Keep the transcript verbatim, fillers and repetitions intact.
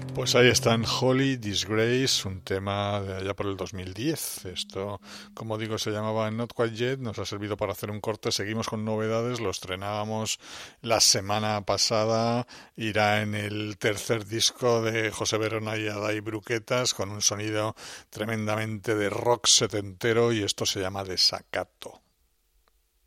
Pues ahí están Holy Disgrace, un tema de allá por el dos mil diez. Esto, como digo, se llamaba Not Quite Yet, nos ha servido para hacer un corte. Seguimos con novedades, lo estrenábamos la semana pasada. Irá en el tercer disco de José Verona y Adai Bruquetas, con un sonido tremendamente de rock setentero, y esto se llama Desacato.